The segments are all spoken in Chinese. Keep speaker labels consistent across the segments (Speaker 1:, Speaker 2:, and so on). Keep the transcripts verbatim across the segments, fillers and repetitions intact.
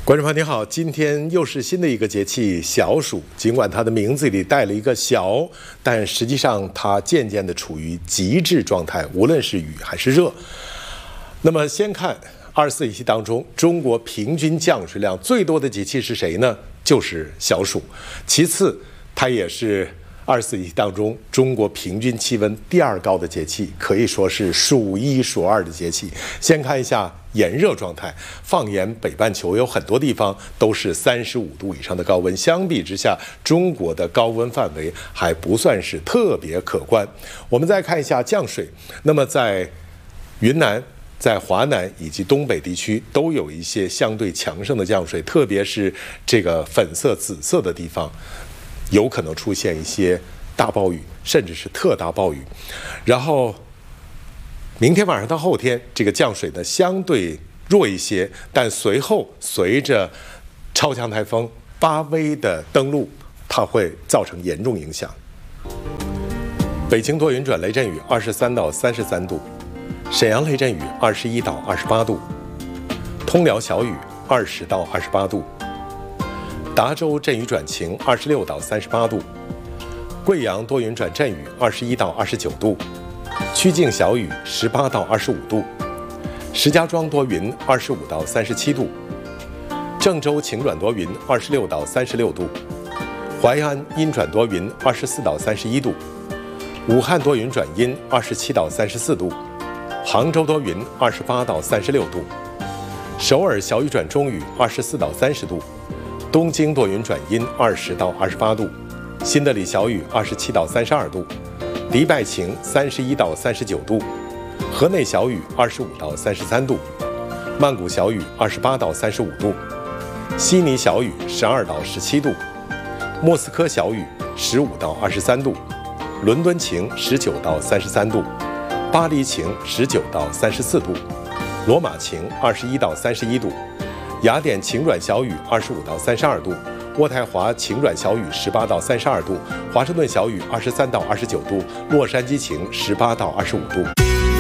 Speaker 1: 观众朋友您好，今天又是新的一个节气小暑，尽管它的名字里带了一个小，但实际上它渐渐的处于极致状态，无论是雨还是热。那么先看二十四节气当中，中国平均降水量最多的节气是谁呢？就是小暑。其次，它也是二十四节气当中中国平均气温第二高的节气，可以说是数一数二的节气。先看一下炎热状态，放眼北半球有很多地方都是三十五度以上的高温，相比之下，中国的高温范围还不算是特别可观。我们再看一下降水，那么在云南、在华南以及东北地区都有一些相对强盛的降水，特别是这个粉色、紫色的地方，有可能出现一些大暴雨，甚至是特大暴雨。然后明天晚上到后天，这个降水呢相对弱一些，但随后随着超强台风巴威的登陆，它会造成严重影响。北京多云转雷阵雨，二十三到三十三度；沈阳雷阵雨，二十一到二十八度；通辽小雨，二十到二十八度；达州阵雨转晴，二十六到三十八度；贵阳多云转阵雨，二十一到二十九度；曲靖小雨，十八到二十五度；石家庄多云，二十五到三十七度；郑州晴转多云，二十六到三十六度；淮安阴转多云，二十四到三十一度；武汉多云转阴，二十七到三十四度；杭州多云，二十八到三十六度；首尔小雨转中雨，二十四到三十度；东京多云转阴，二十到二十八度；新德里小雨，二十七到三十二度；迪拜晴，三十一到三十九度；河内小雨，二十五到三十三度；曼谷小雨，二十八到三十五度；悉尼小雨，十二到十七度；莫斯科小雨，十五到二十三度；伦敦晴，十九到三十三度；巴黎晴，十九到三十四度；罗马晴，二十一到三十一度；雅典晴转小雨，二十五到三十二度；渥太华晴转小雨，十八到三十二度；华盛顿小雨，二十三到二十九度；洛杉矶晴，十八到二十五度。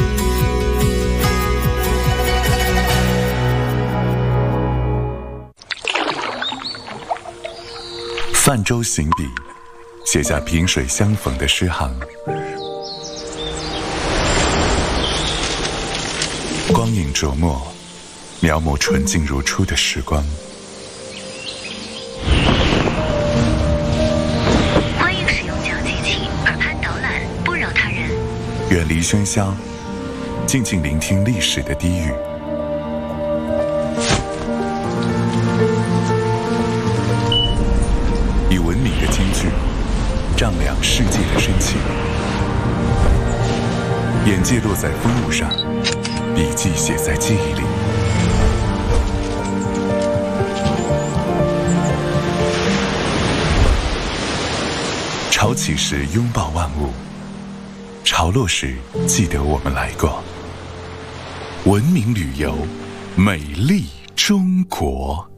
Speaker 2: 泛舟行笔，写下萍水相逢的诗行。光影琢磨，描摹纯净如初的时光。
Speaker 3: 欢迎使用讲机器，耳畔导览，不扰他人。
Speaker 2: 远离喧嚣，静静聆听历史的低语。以文明的金句丈量世界的深情。眼界落在风物上，笔记写在记忆里。潮起时拥抱万物，潮落时记得我们来过。文明旅游，美丽中国。